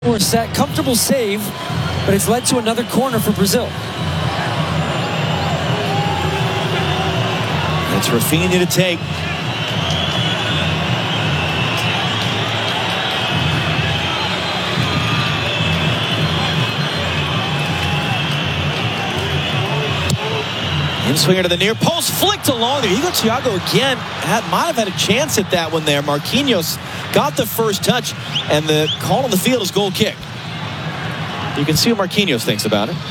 Or set, comfortable save, but it's led to another corner for Brazil. It's Rafinha to take. In-swinger to the near post, flicked along there. Hugo Thiago again might have had a chance at that one there. Marquinhos got the first touch, and the call on the field is goal kick. You can see what Marquinhos thinks about it.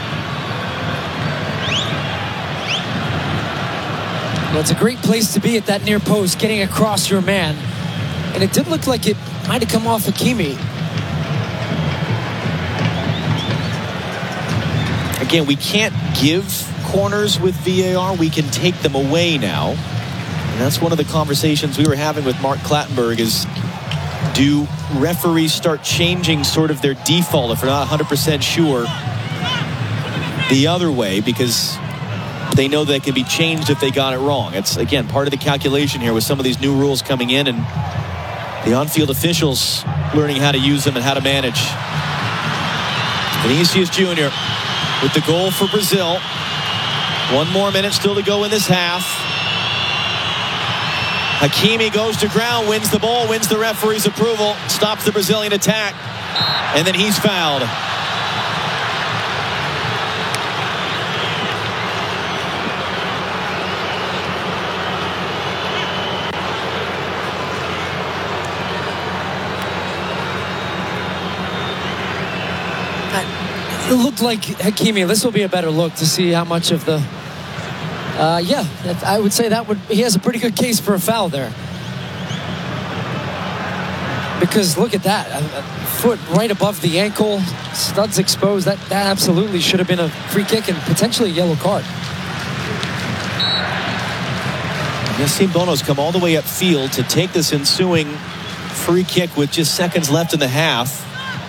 Well, it's a great place to be at that near post, getting across your man. And it did look like it might have come off Hakimi. Again, we can't give corners with VAR. We can take them away now. And that's one of the conversations we were having with Mark Clattenburg is, do referees start changing sort of their default if they're not 100% sure the other way, because they know that can be changed if they got it wrong. It's, again, part of the calculation here with some of these new rules coming in and the on-field officials learning how to use them and how to manage. Vinicius Jr. with the goal for Brazil. 1 more minute still to go in this half. Hakimi goes to ground, wins the ball, wins the referee's approval, stops the Brazilian attack, and then he's fouled. It looked like Hakimi. This will be a better look to see how much of the... yeah, I would say he has a pretty good case for a foul there. Because look at that. A foot right above the ankle. Studs exposed. That absolutely should have been a free kick and potentially a yellow card. Yassine Bono's come all the way upfield to take this ensuing free kick with just seconds left in the half.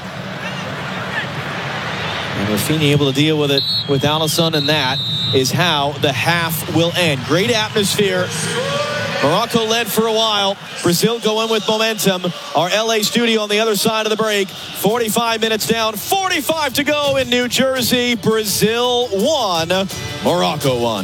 And Rafinha able to deal with it with Alisson, and that is how the half will end. Great atmosphere. Morocco led for a while. Brazil go in with momentum. Our LA studio on the other side of the break. 45 minutes down, 45 to go in New Jersey. Brazil 1, Morocco 1.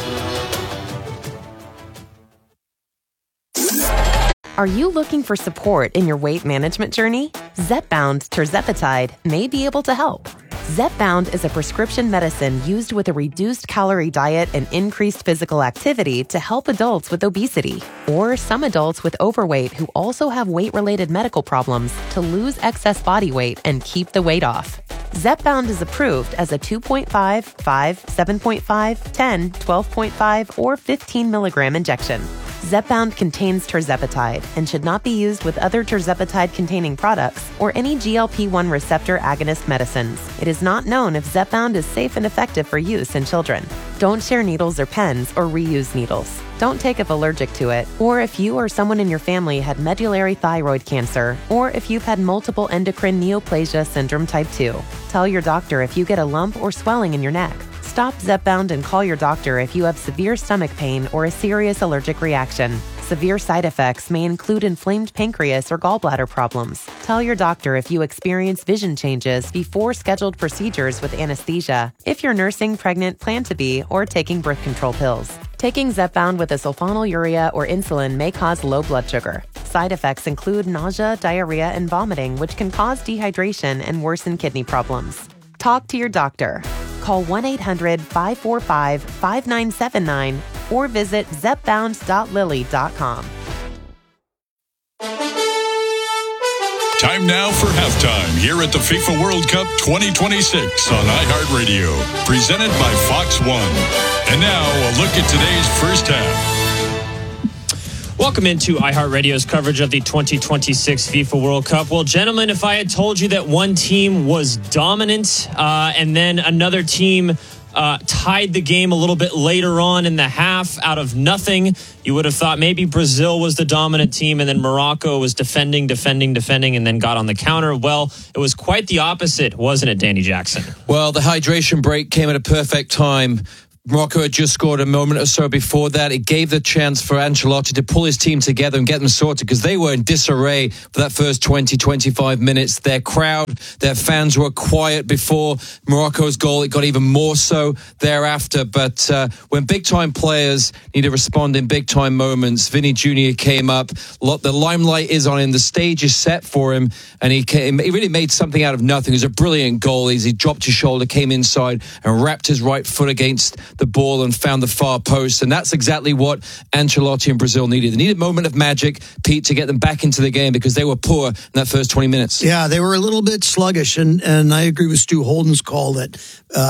Are you looking for support in your weight management journey? Zepbound tirzepatide may be able to help. Zepbound is a prescription medicine used with a reduced calorie diet and increased physical activity to help adults with obesity, or some adults with overweight who also have weight-related medical problems to lose excess body weight and keep the weight off. Zepbound is approved as a 2.5, 5, 7.5, 10, 12.5, or 15 milligram injection. Zepbound contains tirzepatide and should not be used with other tirzepatide-containing products or any GLP-1 receptor agonist medicines. It is not known if Zepbound is safe and effective for use in children. Don't share needles or pens or reuse needles. Don't take if allergic to it, or if you or someone in your family had medullary thyroid cancer, or if you've had multiple endocrine neoplasia syndrome type 2. Tell your doctor if you get a lump or swelling in your neck. Stop Zepbound and call your doctor if you have severe stomach pain or a serious allergic reaction. Severe side effects may include inflamed pancreas or gallbladder problems. Tell your doctor if you experience vision changes before scheduled procedures with anesthesia, if you're nursing, pregnant, plan to be, or taking birth control pills. Taking Zepbound with a sulfonylurea or insulin may cause low blood sugar. Side effects include nausea, diarrhea, and vomiting, which can cause dehydration and worsen kidney problems. Talk to your doctor. Call 1-800-545-5979 or visit zepbound.lily.com. Time now for halftime here at the FIFA World Cup 2026 on iHeartRadio, presented by Fox One. And now a look at today's first half. Welcome into iHeartRadio's coverage of the 2026 FIFA World Cup. Well, gentlemen, if I had told you that one team was dominant and then another team tied the game a little bit later on in the half out of nothing, you would have thought maybe Brazil was the dominant team and then Morocco was defending, and then got on the counter. Well, it was quite the opposite, wasn't it, Danny Jackson? Well, the hydration break came at a perfect time. Morocco had just scored a moment or so before that. It gave the chance for Ancelotti to pull his team together and get them sorted because they were in disarray for that first 20, 25 minutes. Their crowd, their fans were quiet before Morocco's goal. It got even more so thereafter. But when big-time players need to respond in big-time moments, Vinny Jr. came up. The limelight is on him. The stage is set for him. And he really made something out of nothing. It was a brilliant goal. He dropped his shoulder, came inside and wrapped his right foot against the ball and found the far post. And that's exactly what Ancelotti and Brazil needed. They needed a moment of magic, Pete, to get them back into the game because they were poor in that first 20 minutes. Yeah, they were a little bit sluggish. And I agree with Stu Holden's call that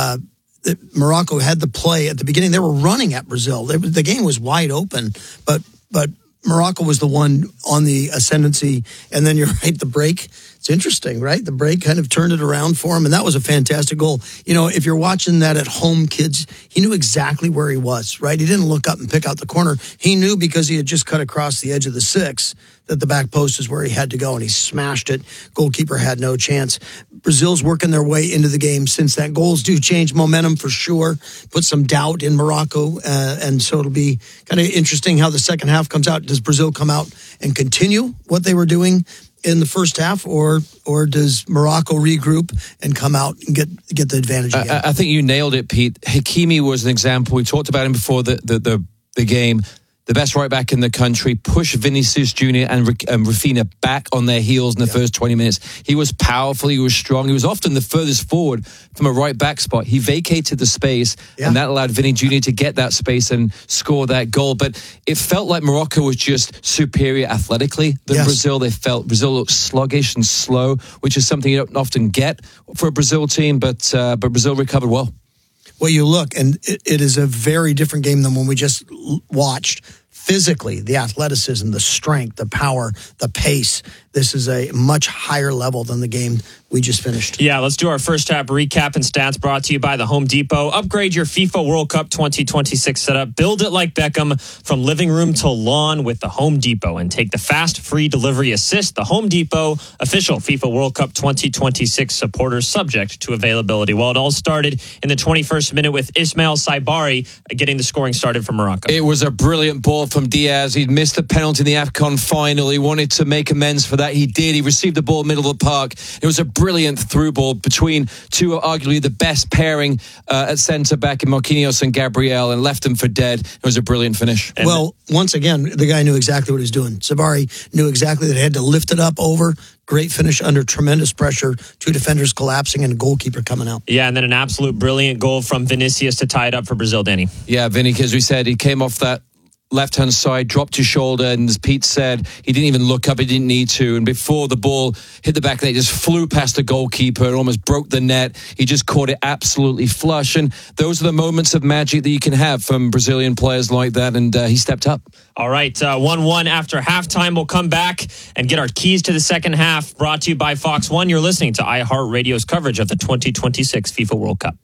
Morocco had the play at the beginning. They were running at Brazil. The game was wide open, but Morocco was the one on the ascendancy. And then you're right, the break. It's interesting, right? The break kind of turned it around for him, and that was a fantastic goal. You know, if you're watching that at home, kids, he knew exactly where he was, right? He didn't look up and pick out the corner. He knew because he had just cut across the edge of the 6 that the back post is where he had to go, and he smashed it. Goalkeeper had no chance. Brazil's working their way into the game since that. Goals do change momentum for sure, put some doubt in Morocco, and so it'll be kind of interesting how the second half comes out. Does Brazil come out and continue what they were doing in the first half, or does Morocco regroup and come out and get the advantage again? I think you nailed it, Pete. Hakimi was an example. We talked about him before the game. The best right back in the country, pushed Vinicius Jr. and Rafinha back on their heels in the first 20 minutes. He was powerful. He was strong. He was often the furthest forward from a right back spot. He vacated the space, and that allowed Vinny Jr. to get that space and score that goal. But it felt like Morocco was just superior athletically than Brazil. Brazil looked sluggish and slow, which is something you don't often get for a Brazil team, but Brazil recovered well. Well, you look, and it is a very different game than when we just watched. Physically, the athleticism, the strength, the power, the pace. This is a much higher level than the game we just finished. Yeah, let's do our first half recap and stats brought to you by the Home Depot. Upgrade your FIFA World Cup 2026 setup. Build it like Beckham from living room to lawn with the Home Depot and take the fast, free delivery assist. The Home Depot, official FIFA World Cup 2026 supporter, subject to availability. Well, it all started in the 21st minute with Ismail Saibari getting the scoring started for Morocco. It was a brilliant ball from Diaz. He'd missed a penalty in the AFCON final. He wanted to make amends for that. He did. He received the ball middle of the park. It was a brilliant through ball between two, arguably the best pairing at centre-back in Marquinhos and Gabriel, and left them for dead. It was a brilliant finish. Well, once again, the guy knew exactly what he was doing. Sabari knew exactly that he had to lift it up over. Great finish under tremendous pressure. Two defenders collapsing and a goalkeeper coming out. Yeah, and then an absolute brilliant goal from Vinicius to tie it up for Brazil, Danny. Yeah, Vinny, as we said, he came off that left-hand side, dropped his shoulder, and as Pete said, he didn't even look up. He didn't need to. And before the ball hit the back of the net, he just flew past the goalkeeper and almost broke the net. He just caught it absolutely flush. And those are the moments of magic that you can have from Brazilian players like that. And he stepped up. All right, 1-1 after halftime. We'll come back and get our keys to the second half, brought to you by Fox One. You're listening to iHeartRadio's coverage of the 2026 FIFA World Cup.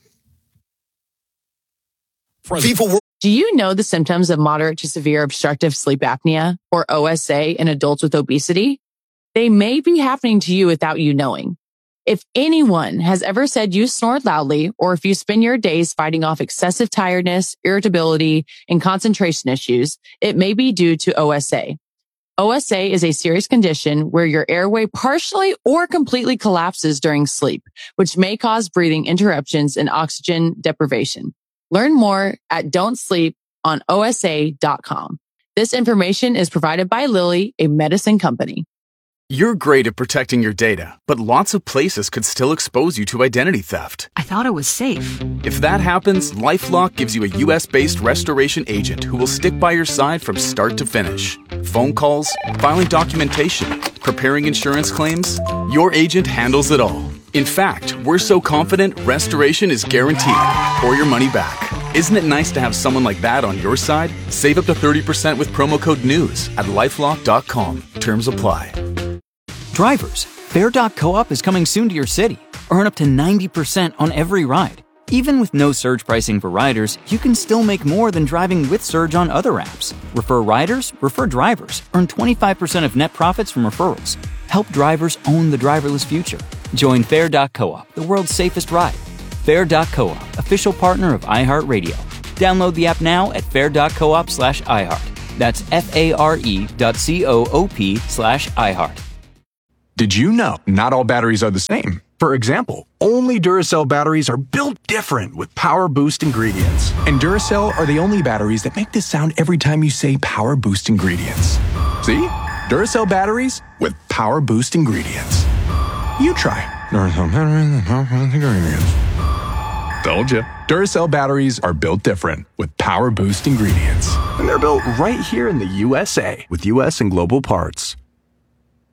Do you know the symptoms of moderate to severe obstructive sleep apnea, or OSA, in adults with obesity? They may be happening to you without you knowing. If anyone has ever said you snored loudly, or if you spend your days fighting off excessive tiredness, irritability, and concentration issues, it may be due to OSA. OSA is a serious condition where your airway partially or completely collapses during sleep, which may cause breathing interruptions and oxygen deprivation. Learn more at don'tsleeponosa.com. This information is provided by Lilly, a medicine company. You're great at protecting your data, but lots of places could still expose you to identity theft. I thought it was safe. If that happens, LifeLock gives you a U.S.-based restoration agent who will stick by your side from start to finish. Phone calls, filing documentation, preparing insurance claims, your agent handles it all. In fact, we're so confident restoration is guaranteed or your money back. Isn't it nice to have someone like that on your side? Save up to 30% with promo code NEWS at LifeLock.com. Terms apply. Drivers, Fare.coop is coming soon to your city. Earn up to 90% on every ride. Even with no surge pricing for riders, you can still make more than driving with surge on other apps. Refer riders, refer drivers. Earn 25% of net profits from referrals. Help drivers own the driverless future. Join Fare.coop, the world's safest ride. Fair.coop, official partner of iHeartRadio. Download the app now at fair.coop/iHeart. That's FARE.coop/iHeart. Did you know not all batteries are the same? For example, only Duracell batteries are built different with Power Boost ingredients. And Duracell are the only batteries that make this sound every time you say Power Boost ingredients. See? Duracell batteries with Power Boost ingredients. You try. Duracell batteries with Power Boost ingredients. Told you. Duracell batteries are built different with Power Boost ingredients. And they're built right here in the USA with US and global parts.